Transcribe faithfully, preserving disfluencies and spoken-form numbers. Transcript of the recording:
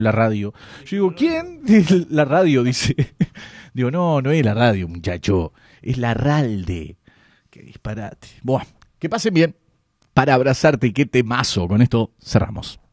la radio. Yo digo, ¿quién? La radio, dice. Digo, no, no es la radio, muchacho. Es la Ralde. Qué disparate. Buah, que pasen bien. Para abrazarte, qué temazo. Con esto cerramos.